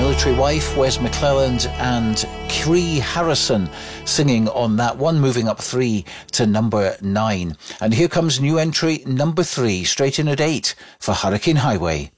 Military Wife, Wes McClelland and Cree Harrison singing on that one, moving up 3 to number 9. And here comes new entry number 3, straight in at 8 for Hurricane Highway.